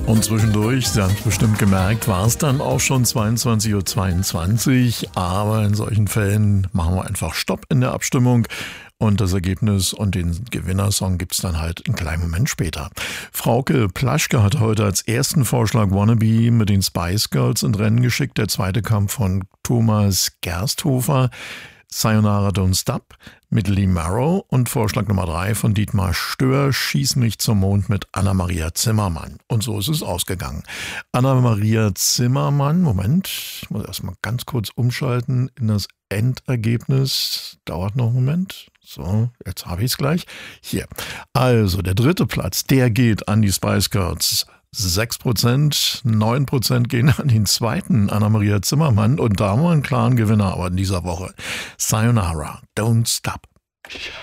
Und zwischendurch, Sie haben es bestimmt gemerkt, war es dann auch schon 22:22 Uhr. Aber in solchen Fällen machen wir einfach Stopp in der Abstimmung. Und das Ergebnis und den Gewinnersong gibt's dann halt einen kleinen Moment später. Frauke Plaschke hat heute als ersten Vorschlag Wannabe mit den Spice Girls in Rennen geschickt. Der zweite kam von Thomas Gersthofer. Sayonara Don't Stop mit Lee Marrow und Vorschlag Nummer 3 von Dietmar Stör, Schieß mich zum Mond mit Anna-Maria Zimmermann. Und so ist es ausgegangen. Anna-Maria Zimmermann, Moment, ich muss erstmal ganz kurz umschalten in das Endergebnis. Dauert noch einen Moment. So, jetzt habe ich es gleich. Hier. Also, der dritte Platz, der geht an die Spice Girls. 6%, 9% gehen an den zweiten, Anna-Maria Zimmermann. Und da haben wir einen klaren Gewinner aber in dieser Woche. Sayonara, Don't Stop.